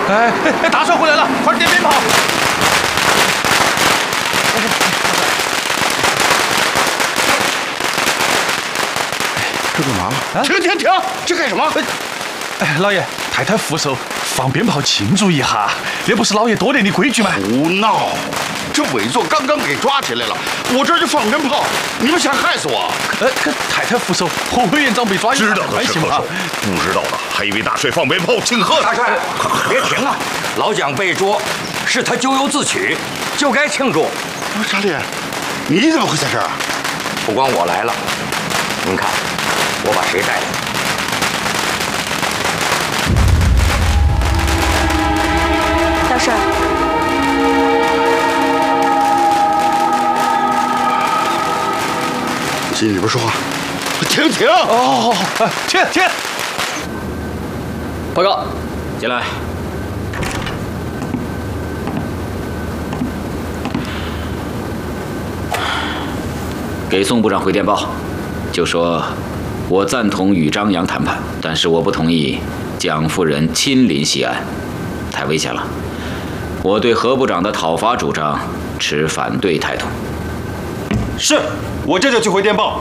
哎，大帅回来了，快点鞭炮！ 这干嘛？停！这干什么？ 哎，老爷，太太福寿，放鞭炮庆祝一下，这不是老爷多年的规矩吗？ 胡闹！这伪作刚刚给抓起来了，我这就放鞭炮，你们想害死我？ 可太太福寿和委员长被抓有啥关系吗？ 不知道的还以为大帅放鞭炮庆贺。 大帅，别停啊！老蒋被捉，是他咎由自取，就该庆祝。 查理，你怎么会在这儿？ 不光我来了，您看，我把谁带来？ 大帅， 进里边说话。停！ 哦，停！ 报告，进来。给宋部长回电报，就说我赞同与张扬谈判，但是我不同意蒋夫人亲临西安，太危险了。我对何部长的讨伐主张持反对态度。 是，我这就去回电报。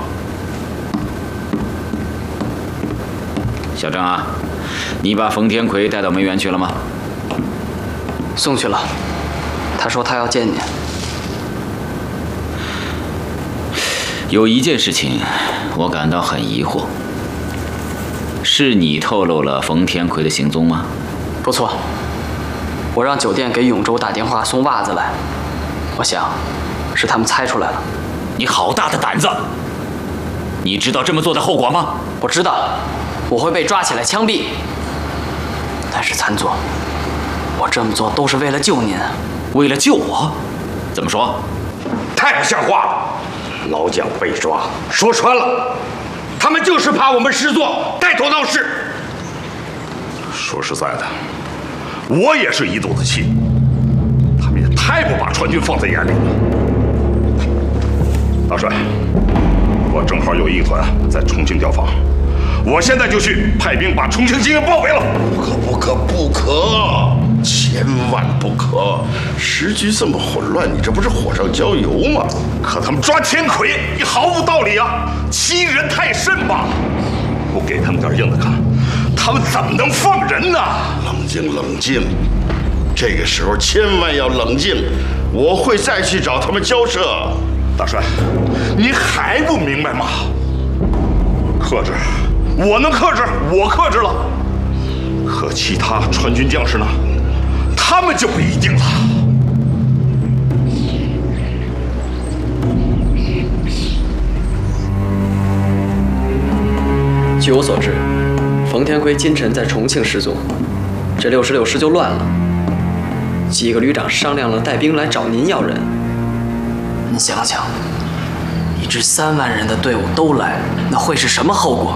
小郑啊，你把冯天奎带到梅园去了吗？ 送去了，他说他要见你。 有一件事情，我感到很疑惑，是你透露了冯天奎的行踪吗？ 不错，我让酒店给永州打电话送袜子来，我想是他们猜出来了。 你好大的胆子！你知道这么做的后果吗？ 我知道，我会被抓起来枪毙。但是参佐，我这么做都是为了救您。 为了救我？怎么说？ 太不像话了！老蒋被抓，说穿了，他们就是怕我们失作，带头闹事。 说实在的，我也是一肚子气，他们也太不把川军放在眼里了。大帅，我正好有一团在重庆调防，我现在就去派兵把重庆境营包围了。 不可！千万不可！时局这么混乱，你这不是火上浇油吗？ 可他们抓天魁也毫无道理啊，欺人太甚吧！不给他们点硬的看，他们怎么能放人呢？ 冷静，这个时候千万要冷静，我会再去找他们交涉。 大帅，你还不明白吗？克制，我能克制，我克制了。可其他川军将士呢？他们就不一定了。 据我所知，冯天奎今晨在重庆失踪，这66师就乱了。几个旅长商量了，带兵来找您要人。您想想，一支3万人的队伍都来，那会是什么后果？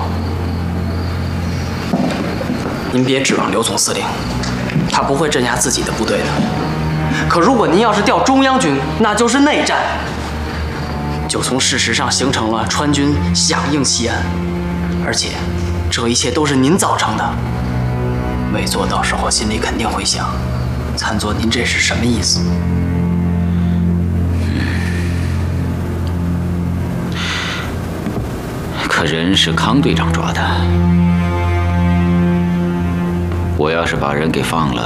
您别指望刘总司令，他不会镇压自己的部队的。可如果您要是调中央军，那就是内战，就从事实上形成了川军响应西安，而且这一切都是您造成的。伪作到时候心里肯定会想，参佐您这是什么意思？ 可人是康队长抓的，我要是把人给放了，